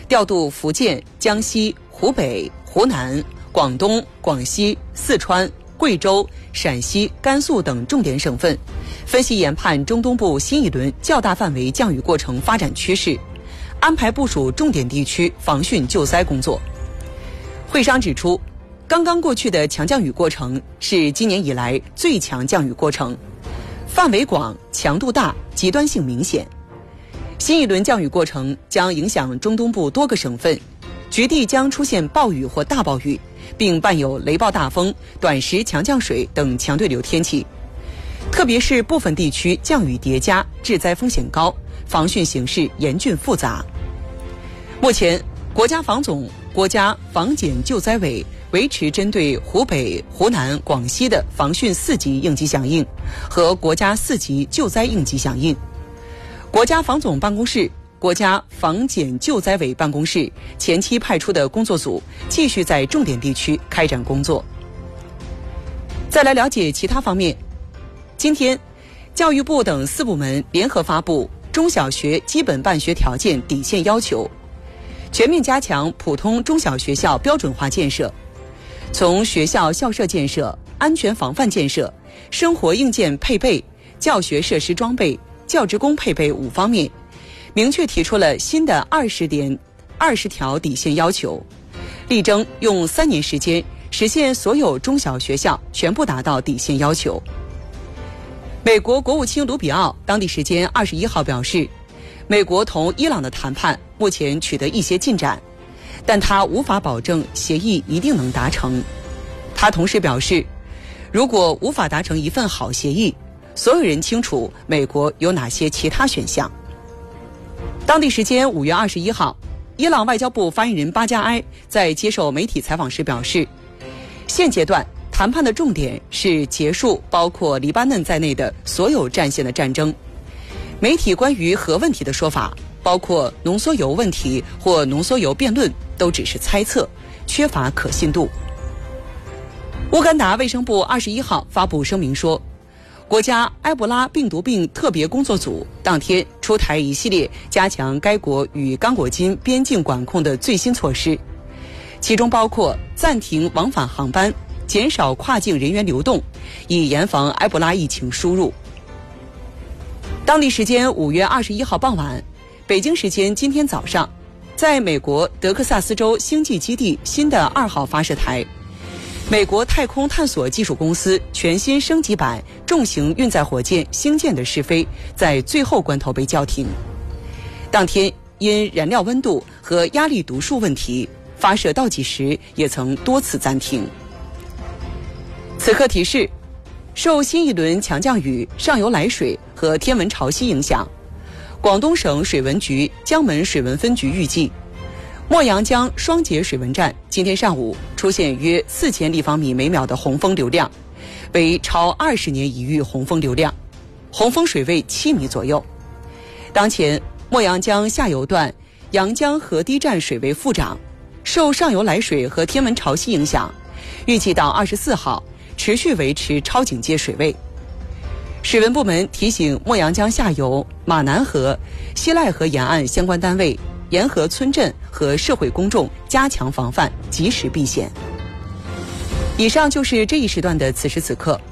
调度福建、江西、湖北、湖南、广东、广西、四川、贵州、陕西、甘肃等重点省份，分析研判中东部新一轮较大范围降雨过程发展趋势，安排部署重点地区防汛救灾工作。会商指出，刚刚过去的强降雨过程是今年以来最强降雨过程，范围广、强度大、极端性明显。新一轮降雨过程将影响中东部多个省份，局地将出现暴雨或大暴雨，并伴有雷暴大风、短时强降水等强对流天气。特别是部分地区降雨叠加，致灾风险高，防汛形势严峻复杂。目前，国家防总、国家防检救灾委维持针对湖北、湖南、广西的防汛4级应急响应和国家4级救灾应急响应。国家防总办公室、国家防检救灾委办公室前期派出的工作组继续在重点地区开展工作。再来了解其他方面。今天，教育部等4部门联合发布中小学基本办学条件底线要求，全面加强普通中小学校标准化建设，从学校校舍建设、安全防范建设、生活硬件配备、教学设施装备、教职工配备5方面，明确提出了新的20条底线要求，力争用3年时间实现所有中小学校全部达到底线要求。美国国务卿卢比奥当地时间21号表示，美国同伊朗的谈判目前取得一些进展，但他无法保证协议一定能达成。他同时表示，如果无法达成一份好协议，所有人清楚美国有哪些其他选项。当地时间5月21号，伊朗外交部发言人巴加埃在接受媒体采访时表示，现阶段谈判的重点是结束包括黎巴嫩在内的所有战线的战争。媒体关于核问题的说法，包括浓缩铀问题或浓缩铀辩论，都只是猜测，缺乏可信度。乌干达卫生部21号发布声明说，国家埃博拉病毒病特别工作组当天出台一系列加强该国与刚果金边境管控的最新措施，其中包括暂停往返航班，减少跨境人员流动，以严防埃博拉疫情输入。当地时间5月21号傍晚，北京时间今天早上，在美国德克萨斯州星际基地新的2号发射台，美国太空探索技术公司全新升级版重型运载火箭星舰的试飞在最后关头被叫停。当天因燃料温度和压力读数问题，发射倒计时也曾多次暂停。此刻提示，受新一轮强降雨、上游来水和天文潮汐影响，广东省水文局江门水文分局预计，墨阳江双节水文站今天上午出现约4000立方米每秒的洪峰流量，为超20年一遇洪峰流量，洪峰水位7米左右。当前墨阳江下游段阳江河堤站水位复涨，受上游来水和天文潮汐影响，预计到24号持续维持超警戒水位。水文部门提醒墨阳江下游、马南河、西赖河沿岸相关单位、沿河村镇和社会公众加强防范，及时避险。以上就是这一时段的此时此刻。